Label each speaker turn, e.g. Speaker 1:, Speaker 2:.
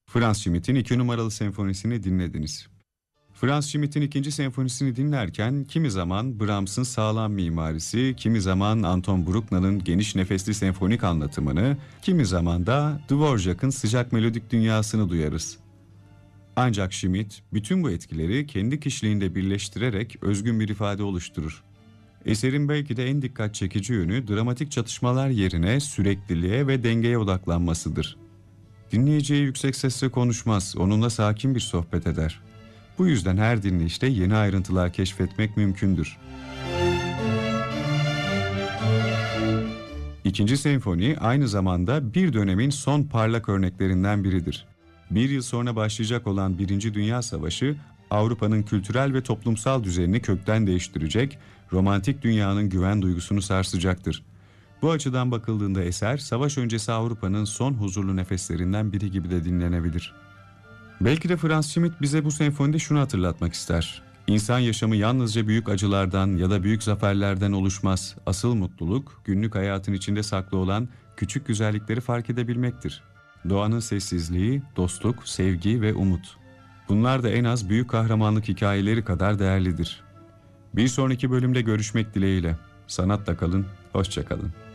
Speaker 1: Franz Schmidt'in 2 numaralı senfonisini dinlediniz. Franz Schmidt'in 2. senfonisini dinlerken kimi zaman Brahms'ın sağlam mimarisi, kimi zaman Anton Bruckner'ın geniş nefesli senfonik anlatımını, kimi zaman da Dvorak'ın sıcak melodik dünyasını duyarız. Ancak Schmidt bütün bu etkileri kendi kişiliğinde birleştirerek özgün bir ifade oluşturur. Eserin belki de en dikkat çekici yönü dramatik çatışmalar yerine sürekliliğe ve dengeye odaklanmasıdır. Dinleyiciye yüksek sesle konuşmaz, onunla sakin bir sohbet eder. Bu yüzden her dinleyişte yeni ayrıntılar keşfetmek mümkündür. İkinci senfoni aynı zamanda bir dönemin son parlak örneklerinden biridir. Bir yıl sonra başlayacak olan Birinci Dünya Savaşı, Avrupa'nın kültürel ve toplumsal düzenini kökten değiştirecek, romantik dünyanın güven duygusunu sarsacaktır. Bu açıdan bakıldığında eser, savaş öncesi Avrupa'nın son huzurlu nefeslerinden biri gibi de dinlenebilir. Belki de Franz Schmidt bize bu senfonide şunu hatırlatmak ister. İnsan yaşamı yalnızca büyük acılardan ya da büyük zaferlerden oluşmaz. Asıl mutluluk, günlük hayatın içinde saklı olan küçük güzellikleri fark edebilmektir. Doğanın sessizliği, dostluk, sevgi ve umut. Bunlar da en az büyük kahramanlık hikayeleri kadar değerlidir. Bir sonraki bölümde görüşmek dileğiyle. Sanatla kalın, hoşça kalın.